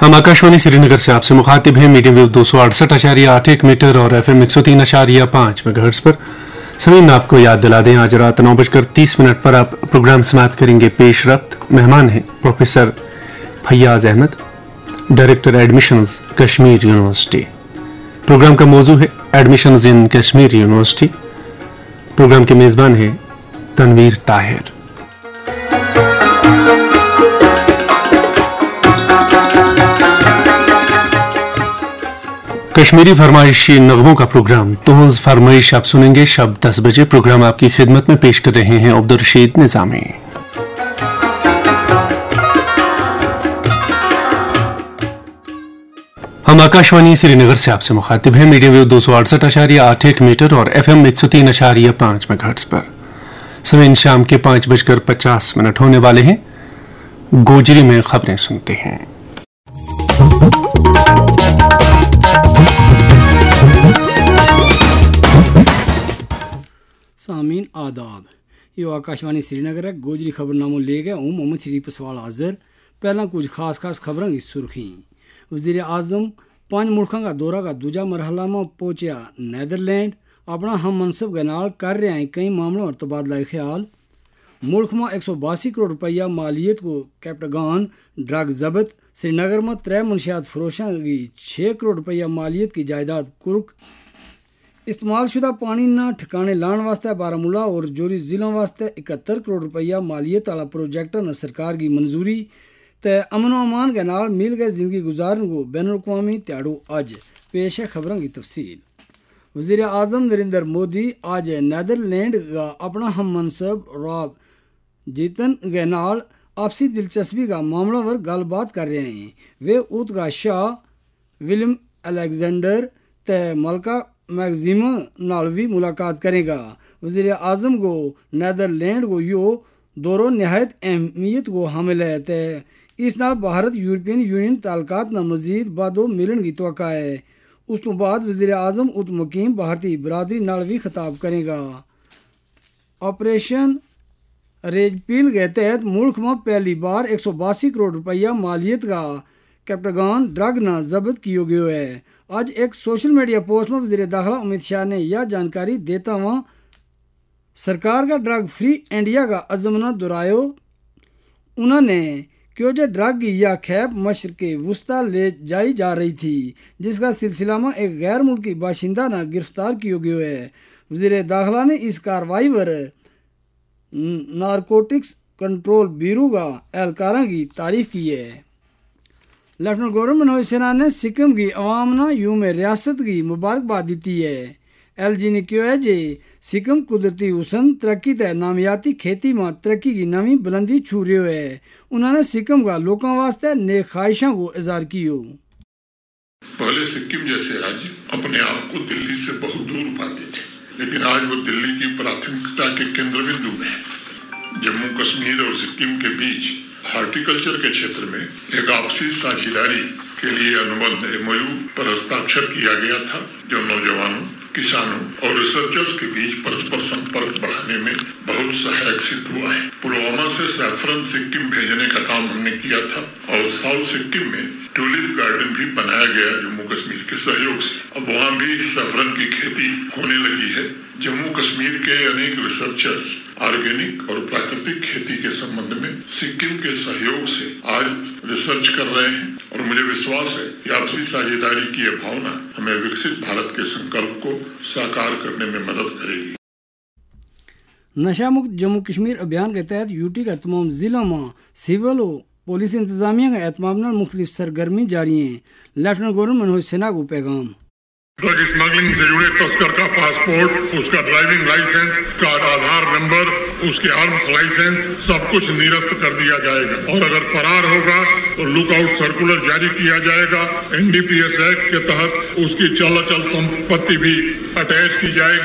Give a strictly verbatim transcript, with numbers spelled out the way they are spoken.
हम आकाशवाणी श्रीनगर से आपसे मुखातिब हैं। मीडियम वेव दो सौ अड़सठ अशारिया आठ एक मीटर और एफ एम एक सौ तीन अशारिया पाँच मेगाहर्ट्ज पर। समीन आपको याद दिला दें, आज रात नौ बजकर तीस मिनट पर आप प्रोग्राम समाप्त करेंगे पेश रफ्त। मेहमान हैं professor Faiyaz Ahmad, director admissions Kashmir university. Programme का मौजू है एडमिशंस इन कश्मीर यूनिवर्सिटी। प्रोग्राम के मेज़बान हैं तनवीर ताहिर। कश्मीरी फरमाइशी नगमों का प्रोग्राम तोहज़ फरमाइश आप सुनेंगे शब दस बजे। प्रोग्राम आपकी खिदमत में पेश कर रहे हैं अब्दुल रशीद निजामी। हम आकाशवाणी श्रीनगर से आपसे मुखातिब हैं। मीडियम वेव दो सौ अड़सठ अशारिया आठ एक मीटर और एफ एम एक सौ तीन अशारिया पाँच मेगाहर्ट्ज पर। समय शाम के पाँच बजकर पचास मिनट होने वाले हैं। गोजरी में खबरें सुनते हैं। सामीन आदाब, यो आकाशवाणी श्रीनगर है। गोजरी खबरनामों ले गए हूँ मोहम्मद शरीफ सवाल हाजिर। पहला कुछ खास खास खबरें की सुर्खी। वज़ीर आज़म पांच मुल्कों का दौरा का दूजा मरहला में पहुंचा नैदरलैंड। अपना हम मनसब के नाल कर रहे हैं कई मामलों और तबादला ख्याल। मुल्क में एक सौ बासी करोड़ रुपया मालियत को कैप्टगान ड्रग जब्त। श्रीनगर में त्रै मनशियात फरोशों की छः करोड़ रुपया मालियत की जायदाद कुर्क। इस्तेमाल शुदा पानी ना ठिकाने लाने वास्ते बारामूला और जोरी जिलों वास्ते इकहत्तर करोड़ रुपया मालियत वाला प्रोजेक्ट न सरकार की मंजूरी। ते अमन अमान के नाल मिल गए जिंदगी गुजारन को बैनुल-अक़वामी त्याड़ो अज। पेश है खबरों की तफसील। वज़ीर आज़म नरेंद्र मोदी आज नैदरलैंड का अपना हम मनसब रॉब जीतन के नाल आपसी दिलचस्पी का मामला पर गलबात कर रहे हैं। वे ऊत का शाह विलियम अलेक्जेंडर ते मलका मैगजिमा नाल भी मुलाकात करेगा। वज़ीर आज़म को नैदरलैंड को यो दौरो नहायत अहमियत को हामिल है। ते इस नाल भारत यूरोपियन यूनियन ताल्लुकात न मजीद बादो मिलन की तवक्का है। उस तो बाद वज़ीर आज़म उत मुकीम भारतीय बरादरी नाल भी खिताब करेगा। ऑपरेशन रेजपील के तहत मुल्क में पहली बार एक सौ बासी करोड़ रुपया मालियत का कैप्टगान ड्रग न जब्त किया गया है। आज एक सोशल मीडिया पोस्ट में वज़ीर दाखिला अमित शाह ने यह जानकारी देता हुआ सरकार का ड्रग फ्री इंडिया का अज़मना दोहराया। उन्होंने क्यों जो ड्रग की यह खैप मशरक़ के वस्ता ले जाई जा रही थी, जिसका सिलसिला में एक गैर मुल्की बाशिंदा ने गिरफ्तार किया गया है। वज़ीर दाखिला ने इस कार्रवाई पर नारकोटिक्स कंट्रोल ब्यूरो का एहलकारों की तारीफ की है। लेफ्टिनेंट गवर्नर मनोज सिन्हा ने सिक्किम की अवाम ना यूम रियासत की मुबारकबाद दी है। एल जी ने क्यों है जे सिक्किम कुदरती हुसन तरक्की तय नामियाती खेती में तरक्की की नवी बुलंदी छू रहे है। उन्होंने सिक्किम का लोगों वास्ते नेक ख्वाहिशों को इजहार किया। पहले सिक्किम जैसे राज्य अपने आप को दिल्ली से बहुत दूर पाते थे, लेकिन आज वो दिल्ली की प्राथमिकता के केंद्र बिंदु में है। जम्मू कश्मीर और सिक्किम के बीच हॉर्टिकल्चर के क्षेत्र में एक आपसी साझेदारी के लिए अनुबंध एमओयू पर हस्ताक्षर किया गया था, जो नौजवानों, किसानों और रिसर्चर्स के बीच परस्पर संपर्क बढ़ाने में बहुत सहायक सिद्ध हुआ है। पुलवामा से सैफरन सिक्किम भेजने का काम हमने किया था और साउथ सिक्किम में ट्यूलिप गार्डन भी बनाया गया जम्मू कश्मीर के सहयोग से। अब वहाँ भी सैफरन की खेती होने लगी है। जम्मू कश्मीर के अनेक रिसर्चर्स ऑर्गेनिक और प्राकृतिक खेती के संबंध में सिक्किम के सहयोग से आज रिसर्च कर रहे हैं और मुझे विश्वास है कि आपसी साझेदारी की यह भावना हमें विकसित भारत के संकल्प को साकार करने में मदद करेगी। नशा मुक्त जम्मू कश्मीर अभियान के तहत यूटी का तमाम जिलों में सिविल और पुलिस इंतजामिया के एहतमाम नाल मुख्तलिफ सरगर्मी जारी हैं। लेफ्टिनेंट गवर्नर मनोज सिन्हा को पैगाम। ड्रग स्मगलिंग से जुड़े तस्कर का पासपोर्ट, उसका ड्राइविंग लाइसेंस का आधार नंबर, उसके आर्म्स लाइसेंस सब कुछ निरस्त कर दिया जाएगा और अगर फरार होगा तो लुकआउट सर्कुलर जारी किया जाएगा। एनडीपीएस एक्ट के तहत उसकी चल अचल संपत्ति भी अटैच की जाएगी।